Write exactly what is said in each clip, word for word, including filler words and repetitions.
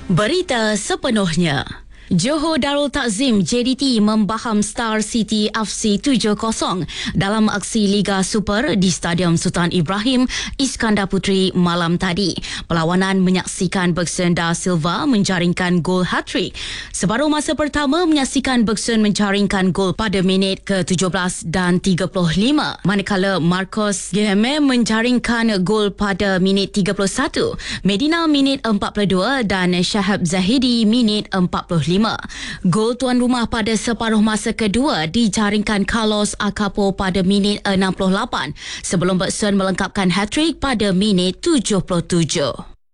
Berita sepenuhnya. Johor Darul Takzim J D T membaham Star City F C tujuh kosong dalam aksi Liga Super di Stadium Sultan Ibrahim Iskandar Puteri malam tadi. Perlawanan menyaksikan Bergson Da Silva menjaringkan gol hat-trick. Separuh masa pertama menyaksikan Bergson menjaringkan gol pada minit ke tujuh belas dan tiga puluh lima, manakala Marcos Guilherme menjaringkan gol pada minit tiga puluh satu, Medina minit empat puluh dua dan Shahab Zahidi minit empat puluh lima. Gol tuan rumah pada separuh masa kedua dijaringkan Carlos Acapo pada minit enam puluh lapan sebelum Bergson melengkapkan hat-trick pada minit tujuh puluh tujuh.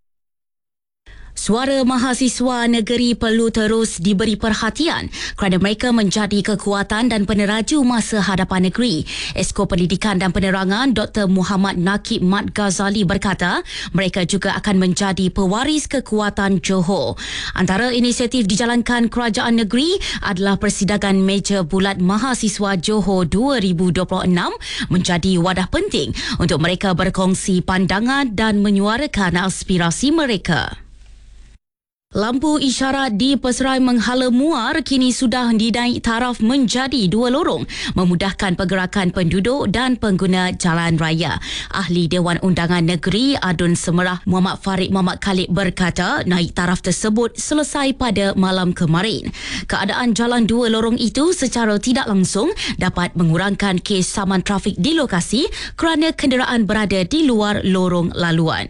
Suara mahasiswa negeri perlu terus diberi perhatian kerana mereka menjadi kekuatan dan peneraju masa hadapan negeri. Esko Pendidikan dan Penerangan Doktor Muhammad Nakib Mat Ghazali berkata mereka juga akan menjadi pewaris kekuatan Johor. Antara inisiatif dijalankan kerajaan negeri adalah Persidangan Meja Bulat Mahasiswa Johor dua ribu dua puluh enam menjadi wadah penting untuk mereka berkongsi pandangan dan menyuarakan aspirasi mereka. Lampu isyarat di Peserai Menghala Muar kini sudah dinaik taraf menjadi dua lorong, memudahkan pergerakan penduduk dan pengguna jalan raya. Ahli Dewan Undangan Negeri Adun Semerah Muhammad Farid Muhammad Khalid berkata naik taraf tersebut selesai pada malam kemarin. Keadaan jalan dua lorong itu secara tidak langsung dapat mengurangkan kes saman trafik di lokasi kerana kenderaan berada di luar lorong laluan.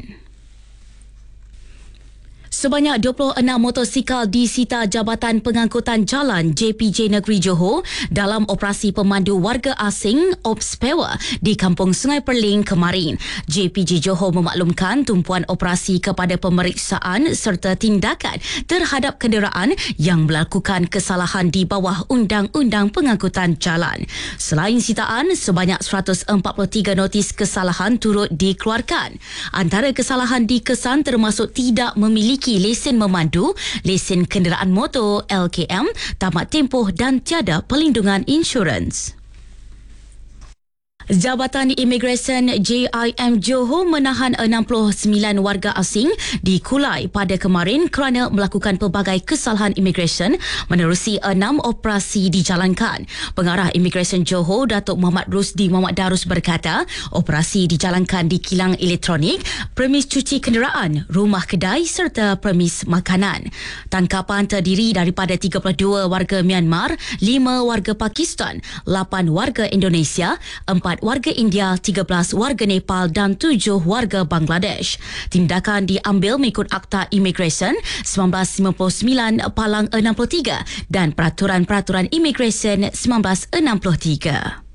Sebanyak dua puluh enam motosikal disita Jabatan Pengangkutan Jalan J P J Negeri Johor dalam operasi pemandu warga asing OPSPEWA di Kampung Sungai Perling kemarin. J P J Johor memaklumkan tumpuan operasi kepada pemeriksaan serta tindakan terhadap kenderaan yang melakukan kesalahan di bawah Undang-Undang Pengangkutan Jalan. Selain sitaan, sebanyak seratus empat puluh tiga notis kesalahan turut dikeluarkan. Antara kesalahan dikesan termasuk tidak memiliki lesen memandu, lesen kenderaan motor L K M, tamat tempoh dan tiada pelindungan insurans. Jabatan Imigresen J I M Johor menahan enam puluh sembilan warga asing di Kulai pada kemarin kerana melakukan pelbagai kesalahan imigresen menerusi enam operasi dijalankan. Pengarah Imigresen Johor Datuk Muhammad Rusdi Muhammad Darus berkata, operasi dijalankan di kilang elektronik, premis cuci kenderaan, rumah kedai serta premis makanan. Tangkapan terdiri daripada tiga puluh dua warga Myanmar, lima warga Pakistan, lapan warga Indonesia, empat warga India, tiga belas warga Nepal dan tujuh warga Bangladesh. Tindakan diambil mengikut Akta Imigresen seribu sembilan ratus lima puluh sembilan Palang enam puluh tiga dan Peraturan-Peraturan Imigresen seribu sembilan ratus enam puluh tiga.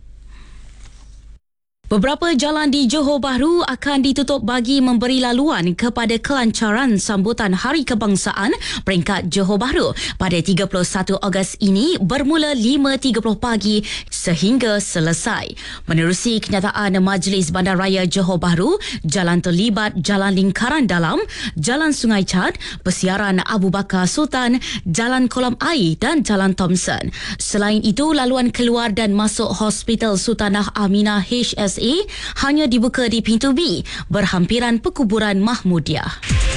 Beberapa jalan di Johor Bahru akan ditutup bagi memberi laluan kepada kelancaran sambutan Hari Kebangsaan peringkat Johor Bahru pada tiga puluh satu Ogos ini bermula lima tiga puluh pagi sehingga selesai. Menerusi kenyataan Majlis Bandaraya Johor Bahru, jalan terlibat Jalan Lingkaran Dalam, Jalan Sungai Chad, Persiaran Abu Bakar Sultan, Jalan Kolam Air dan Jalan Thompson. Selain itu, laluan keluar dan masuk Hospital Sultanah Aminah H S A hanya dibuka di pintu B berhampiran perkuburan Mahmudiah.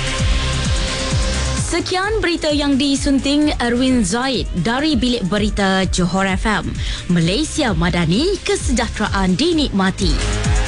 Sekian berita yang disunting Erwin Zaid dari Bilik Berita Johor F M. Malaysia Madani, kesejahteraan dinikmati.